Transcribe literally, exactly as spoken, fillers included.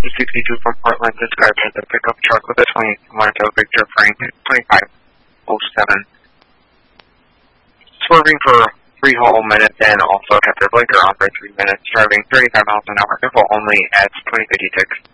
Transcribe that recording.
eight sixty-two from Portland, described as a pickup truck with a twenty-one Hotel Victor Frank twenty-five oh seven. Swerving for three whole minutes and also kept their blinker on for three minutes, driving thirty-five miles an hour. Info only at twenty fifty-six.